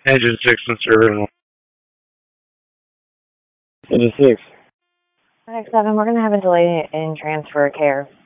Engine 6 and Service. Engine 6. Next 7, we're going to have a delay in transfer care.